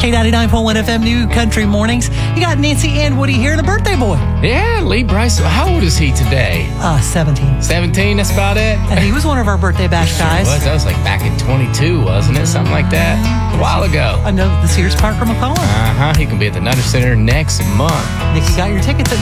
K99.1 FM New Country Mornings. You got Nancy and Woody here and a birthday boy. Yeah, Lee Bryce. How old is he today? 17. 17, that's about it. And he was one of our birthday bash guys. That was like back in 22, wasn't it? Something like that. A while ago. I know the Sears Parker McCollum. He can be at the Nutter Center next month. Nikki got your tickets at